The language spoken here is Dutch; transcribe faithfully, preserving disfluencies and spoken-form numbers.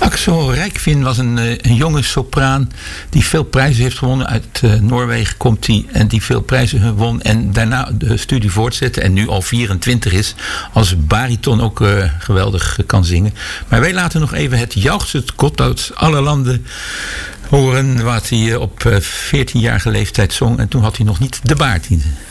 Wat ik zo rijk vind was een, een jonge sopraan die veel prijzen heeft gewonnen. Uit uh, Noorwegen komt hij en die veel prijzen won. En daarna de studie voortzette en nu al vierentwintig is. Als bariton ook uh, geweldig uh, kan zingen. Maar wij laten nog even het Jauchzet God uit alle landen horen. Wat hij uh, op uh, veertienjarige leeftijd zong. En toen had hij nog niet de baard in.